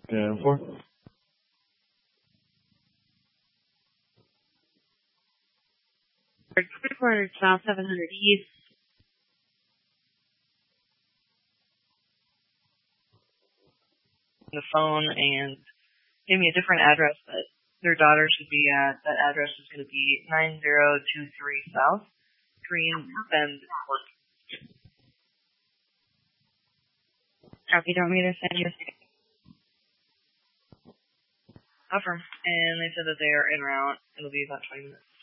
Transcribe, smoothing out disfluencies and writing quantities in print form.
10-4. Quarter south 700 east. The phone and gave me a different address that their daughter should be at. That address is going to be 9023 South Green Bend Court. Copy, don't mean to send you. Affirm. And they said that they are en route. It'll be about 20 minutes.